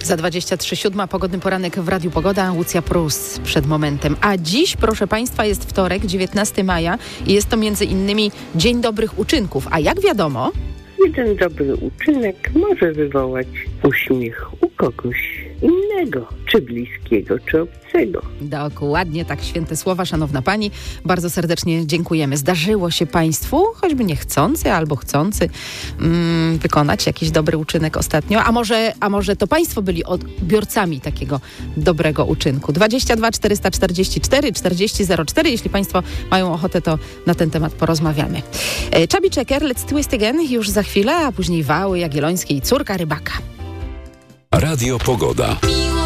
Za 23:07 pogodny poranek w Radiu Pogoda. Łucja Prus przed momentem. A dziś, proszę Państwa, jest wtorek, 19 maja i jest to między innymi Dzień Dobrych Uczynków. A jak wiadomo... Jeden dobry uczynek może wywołać uśmiech u kogoś innego, czy bliskiego, czy obcego. Dokładnie tak, święte słowa, szanowna pani. Bardzo serdecznie dziękujemy. Zdarzyło się Państwu, choćby niechcący albo chcący, wykonać jakiś dobry uczynek ostatnio? A może to Państwo byli odbiorcami takiego dobrego uczynku? 22 444 4004. Jeśli Państwo mają ochotę, to na ten temat porozmawiamy. Chubby Checker, Let's Twist Again już za chwilę, a później Wały Jagiellońskie i Córka Rybaka. Radio Pogoda.